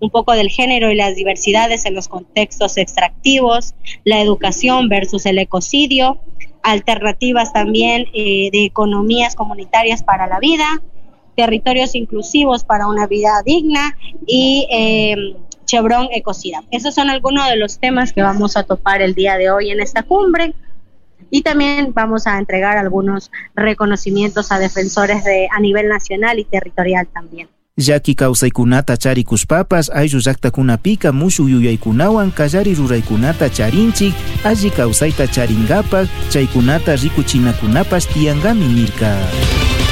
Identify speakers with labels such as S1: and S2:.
S1: un poco del género y las diversidades en los contextos extractivos, la educación versus el ecocidio, alternativas también de economías comunitarias para la vida, territorios inclusivos para una vida digna y Chevron Ecocida. Esos son algunos de los temas que vamos a topar el día de hoy en esta cumbre. Y también vamos a entregar algunos reconocimientos a defensores a nivel nacional y territorial también.
S2: Llaki kawsaykunata charikuspapas ayllu llaqtakunapika mushuq yuyaykunawan kallari ruraykunata charinchik alli kawsayta charinkapak chaykunata rikuchinakunapas tiyangami nirka.